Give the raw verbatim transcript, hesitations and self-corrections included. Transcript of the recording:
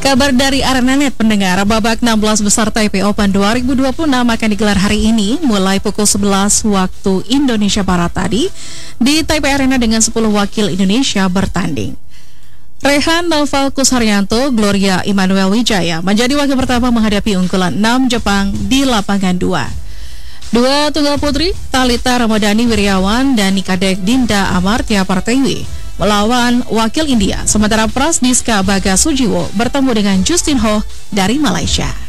Kabar dari ArenaNet pendengar, babak enam belas besar Taipei Open dua ribu dua puluh enam akan digelar hari ini mulai pukul sebelas waktu Indonesia Barat tadi di Taipei Arena dengan sepuluh wakil Indonesia bertanding. Rehan Nalvalkus Haryanto, Gloria Immanuel Wijaya menjadi wakil pertama menghadapi unggulan enam Jepang di lapangan dua. Dua tunggal putri, Thalita Ramadhani Wiryawan dan Nikadek Dinda Amartya Partewi melawan wakil India, sementara Prasdiska Baga Sujiwo bertemu dengan Justin Ho dari Malaysia.